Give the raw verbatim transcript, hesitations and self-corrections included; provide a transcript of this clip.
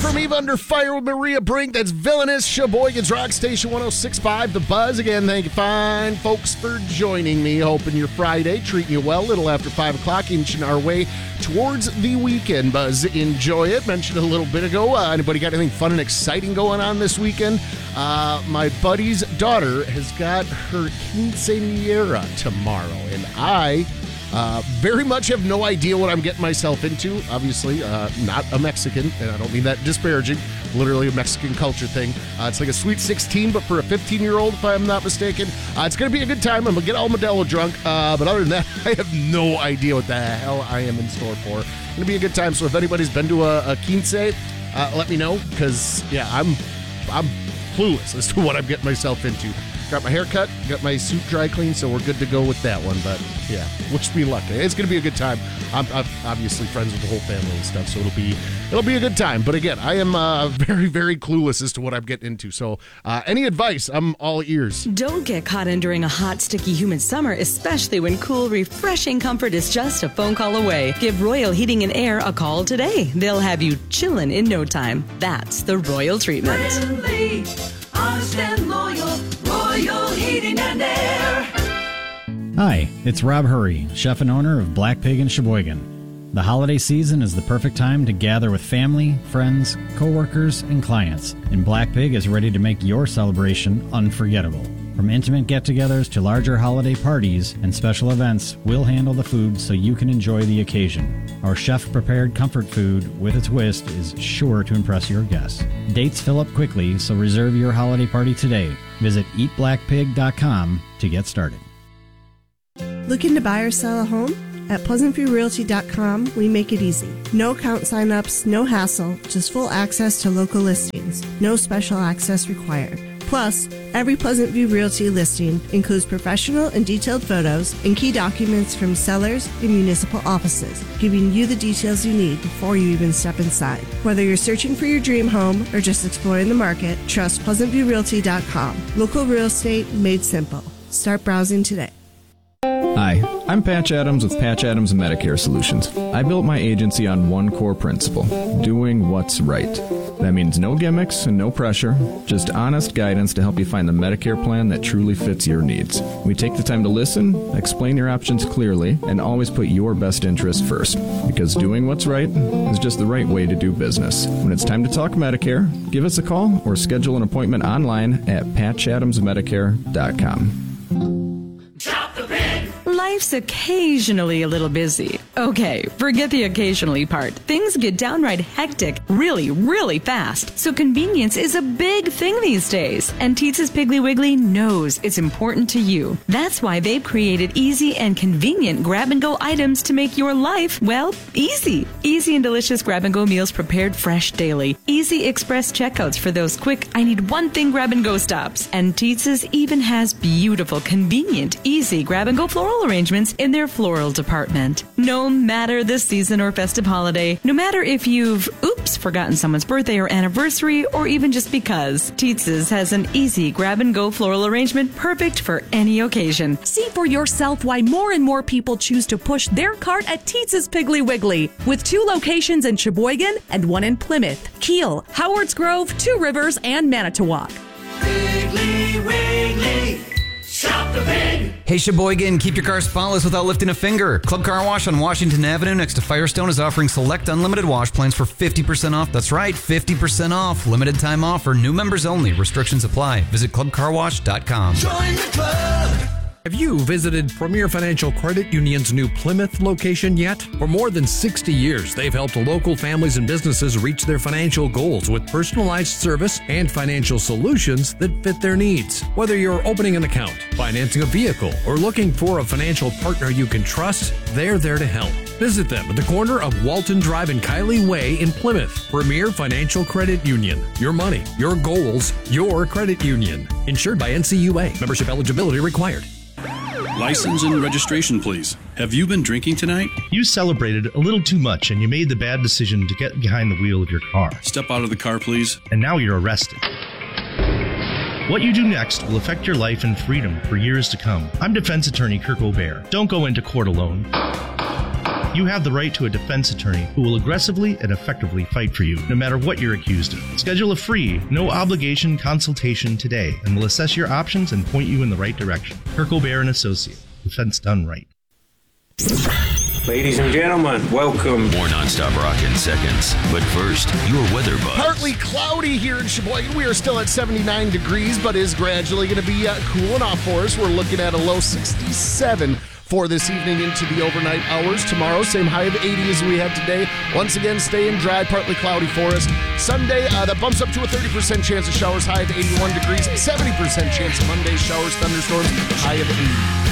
from Eve Under Fire with Maria Brink. That's Villainous. Sheboygan's Rock Station one oh six point five. The Buzz. Again, thank you, fine folks, for joining me. Hoping your Friday treating you well. Little after five o'clock, inching our way towards the weekend. Buzz, enjoy it. Mentioned a little bit ago. Uh, anybody got anything fun and exciting going on this weekend? Uh, my buddy's daughter has got her quinceañera tomorrow, and I uh, very much have no idea what I'm getting myself into. Obviously, uh, not a Mexican, and I don't mean that disparaging. Literally a Mexican culture thing. Uh, it's like a Sweet sixteen, but for a fifteen-year-old, if I'm not mistaken. Uh, it's going to be a good time. I'm going to get all Modelo drunk, uh, but other than that, I have no idea what the hell I am in store for. It's going to be a good time, so if anybody's been to a, a quince, uh, let me know, because, yeah, I'm I'm clueless as to what I'm getting myself into. Got my hair cut, got my suit dry cleaned, so we're good to go with that one. But, yeah, wish me luck. It's going to be a good time. I'm, I'm obviously friends with the whole family and stuff, so it'll be it'll be a good time. But, again, I am uh, very, very clueless as to what I'm getting into. So, uh, any advice, I'm all ears. Don't get caught in during a hot, sticky, humid summer, especially when cool, refreshing comfort is just a phone call away. Give Royal Heating and Air a call today. They'll have you chillin' in no time. That's the Royal treatment. Friendly, honest and loyal, Royal Heating and Air. Hi, it's Rob Hurry, chef and owner of Black Pig in Sheboygan. The holiday season is the perfect time to gather with family, friends, coworkers, and clients, and Black Pig is ready to make your celebration unforgettable. From intimate get-togethers to larger holiday parties and special events, we'll handle the food so you can enjoy the occasion. Our chef-prepared comfort food with a twist is sure to impress your guests. Dates fill up quickly, so reserve your holiday party today. Visit eat black pig dot com to get started. Looking to buy or sell a home? At pleasant view realty dot com, we make it easy. No account signups, no hassle, just full access to local listings. No special access required. Plus, every Pleasant View Realty listing includes professional and detailed photos and key documents from sellers and municipal offices, giving you the details you need before you even step inside. Whether you're searching for your dream home or just exploring the market, trust pleasant view realty dot com. Local real estate made simple. Start browsing today. Hi, I'm Patch Adams with Patch Adams Medicare Solutions. I built my agency on one core principle, doing what's right. That means no gimmicks and no pressure, just honest guidance to help you find the Medicare plan that truly fits your needs. We take the time to listen, explain your options clearly, and always put your best interest first. Because doing what's right is just the right way to do business. When it's time to talk Medicare, give us a call or schedule an appointment online at patch adams medicare dot com. Life's occasionally a little busy. Okay, forget the occasionally part. Things get downright hectic really, really fast. So convenience is a big thing these days. And Teetz's Piggly Wiggly knows it's important to you. That's why they've created easy and convenient grab-and-go items to make your life, well, easy. Easy and delicious grab-and-go meals prepared fresh daily. Easy express checkouts for those quick, I need one thing grab-and-go stops. And Teetz's even has beautiful, convenient, easy grab-and-go floral arrangements in their floral department. No matter the season or festive holiday, no matter if you've, oops, forgotten someone's birthday or anniversary, or even just because, Teetz's has an easy grab-and-go floral arrangement perfect for any occasion. See for yourself why more and more people choose to push their cart at Teetz's Piggly Wiggly, with two locations in Sheboygan and one in Plymouth, Kiel, Howards Grove, Two Rivers, and Manitowoc. Piggly Wiggly, shop the pig. Hey Sheboygan, keep your car spotless without lifting a finger. Club Car Wash on Washington Avenue next to Firestone is offering select unlimited wash plans for fifty percent off. That's right, fifty percent off. Limited time offer, new members only. Restrictions apply. Visit club car wash dot com. Join the club. Have you visited Premier Financial Credit Union's new Plymouth location yet? For more than sixty years, they've helped local families and businesses reach their financial goals with personalized service and financial solutions that fit their needs. Whether you're opening an account, financing a vehicle, or looking for a financial partner you can trust, they're there to help. Visit them at the corner of Walton Drive and Kiley Way in Plymouth. Premier Financial Credit Union. Your money, your goals, your credit union. Insured by N C U A. Membership eligibility required. License and registration, please. Have you been drinking tonight? You celebrated a little too much and you made the bad decision to get behind the wheel of your car. Step out of the car, please. And now you're arrested. What you do next will affect your life and freedom for years to come. I'm defense attorney Kirk O'Bear. Don't go into court alone. You have the right to a defense attorney who will aggressively and effectively fight for you, no matter what you're accused of. Schedule a free, no-obligation consultation today, and we'll assess your options and point you in the right direction. Kirk O'Bear and Associate. Defense done right. Ladies and gentlemen, welcome. More nonstop rock in seconds. But first, your weather buzz. Partly cloudy here in Sheboygan. We are still at seventy-nine degrees, but is gradually going to be uh, cooling off for us. We're looking at a low sixty-seven for this evening into the overnight hours. Tomorrow, same high of eighty as we had today. Once again, staying dry, partly cloudy for us. Sunday, uh, that bumps up to a thirty percent chance of showers, high of eighty-one degrees. seventy percent chance of Monday showers, thunderstorms, high of eighty.